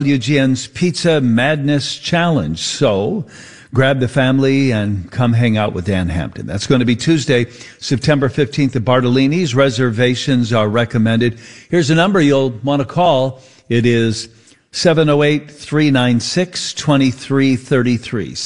WGN's Pizza Madness Challenge. So grab the family and come hang out with Dan Hampton. That's going to be Tuesday, September 15th at Bartolini's. Reservations are recommended. Here's a number you'll want to call. It is 708-396-2333.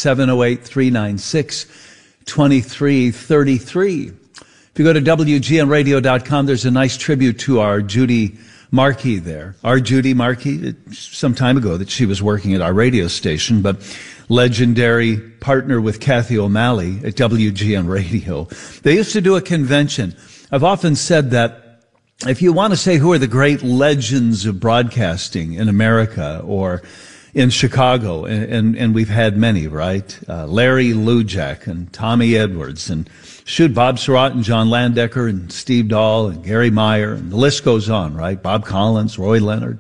708-396-2333. If you go to WGNradio.com, there's a nice tribute to our Judy Markey there. Our Judy Markey, some time ago that she was working at our radio station, but legendary partner with Kathy O'Malley at WGN Radio. They used to do a convention. I've often said that if you want to say who are the great legends of broadcasting in America or in Chicago, and we've had many, right? Larry Lujak and Tommy Edwards and Bob Surratt and John Landecker and Steve Dahl and Gary Meyer, and the list goes on, right? Bob Collins, Roy Leonard.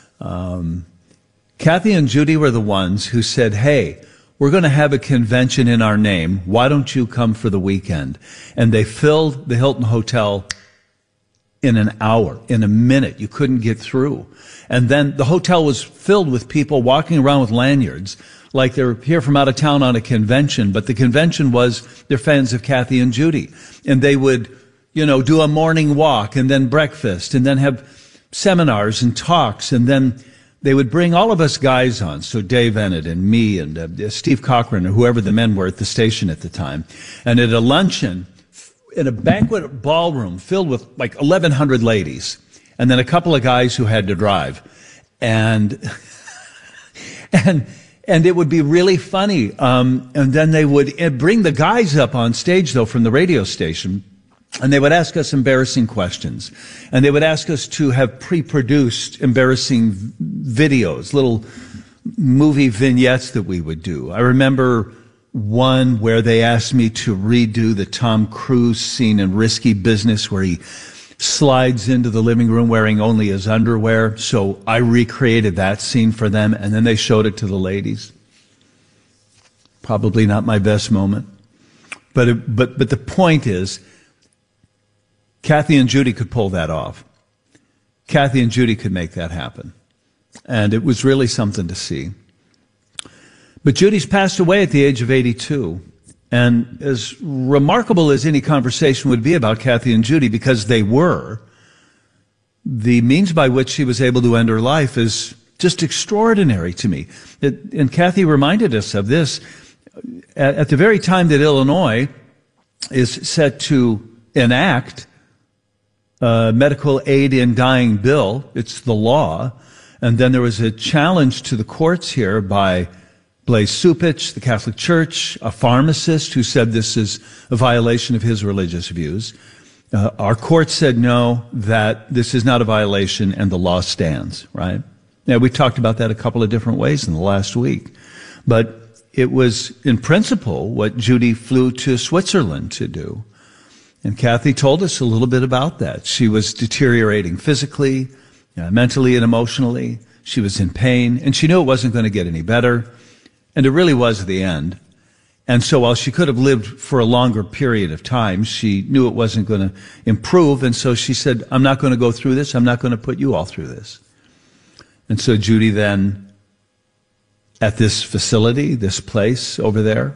Kathy and Judy were the ones who said, hey, we're going to have a convention in our name. Why don't you come for the weekend? And they filled the Hilton Hotel in an hour, in a minute. You couldn't get through. And then the hotel was filled with people walking around with lanyards like they're here from out of town on a convention. But the convention was they're fans of Kathy and Judy. And they would, do a morning walk and then breakfast and then have seminars and talks. And then they would bring all of us guys on. So Dave Ennett and me and Steve Cochran or whoever the men were at the station at the time. And at a luncheon in a banquet ballroom filled with like 1,100 ladies. And then a couple of guys who had to drive. And it would be really funny. And then they would bring the guys up on stage, though, from the radio station. And they would ask us embarrassing questions. And they would ask us to have pre-produced embarrassing videos, little movie vignettes that we would do. I remember one where they asked me to redo the Tom Cruise scene in Risky Business where he slides into the living room wearing only his underwear. So I recreated that scene for them, and then they showed it to the ladies. Probably not my best moment. But the point is, Kathy and Judy could pull that off. Kathy and Judy could make that happen. And it was really something to see. But Judy's passed away at the age of 82. And as remarkable as any conversation would be about Kathy and Judy, because they were, the means by which she was able to end her life is just extraordinary to me. And Kathy reminded us of this. At the very time that Illinois is set to enact medical aid in dying bill, it's the law, and then there was a challenge to the courts here by Blaise Supich, the Catholic Church, a pharmacist who said this is a violation of his religious views. Our court said no, that this is not a violation and the law stands, right? Now, we talked about that a couple of different ways in the last week. But it was, in principle, what Judy flew to Switzerland to do. And Kathy told us a little bit about that. She was deteriorating physically, mentally, and emotionally. She was in pain, and she knew it wasn't going to get any better. And it really was the end. And so while she could have lived for a longer period of time, she knew it wasn't going to improve. And so she said, I'm not going to go through this. I'm not going to put you all through this. And so Judy then, at this facility, this place over there,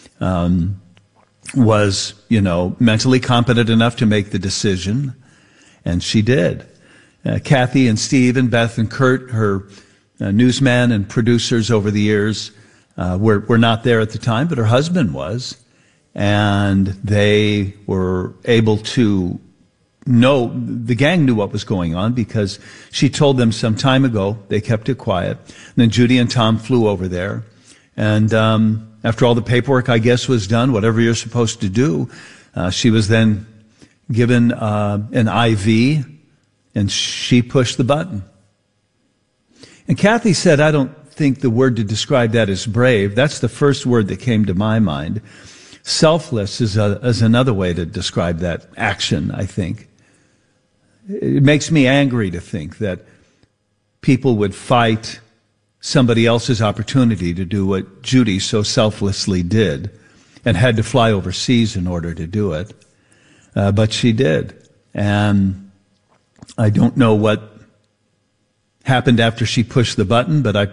was, mentally competent enough to make the decision. And she did. Kathy and Steve and Beth and Kurt, her newsman and producers over the years, were not there at the time, but her husband was. And they were able to know, the gang knew what was going on because she told them some time ago. They kept it quiet. And then Judy and Tom flew over there. And after all the paperwork, I guess, was done, whatever you're supposed to do, she was then given an IV, and she pushed the button. And Kathy said, I don't think the word to describe that is brave. That's the first word that came to my mind. Selfless is another way to describe that action, I think. It makes me angry to think that people would fight somebody else's opportunity to do what Judy so selflessly did and had to fly overseas in order to do it. But she did. And I don't know what happened after she pushed the button, but I